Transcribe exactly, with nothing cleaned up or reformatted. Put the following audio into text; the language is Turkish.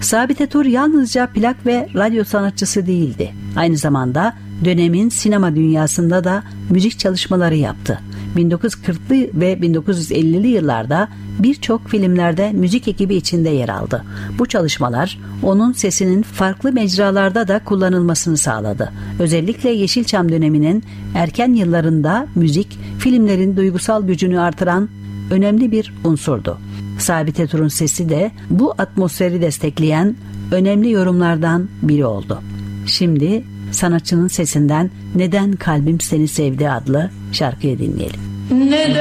Sabit Etur yalnızca plak ve radyo sanatçısı değildi. Aynı zamanda dönemin sinema dünyasında da müzik çalışmaları yaptı. bin dokuz yüz kırklı ve bin dokuz yüz ellili yıllarda birçok filmlerde müzik ekibi içinde yer aldı. Bu çalışmalar onun sesinin farklı mecralarda da kullanılmasını sağladı. Özellikle Yeşilçam döneminin erken yıllarında müzik, filmlerin duygusal gücünü artıran önemli bir unsurdu. Sabit Etur'un sesi de bu atmosferi destekleyen önemli yorumlardan biri oldu. Şimdi sanatçının sesinden "Neden Kalbim Seni Sevdi" adlı şarkıyı dinleyelim. Neden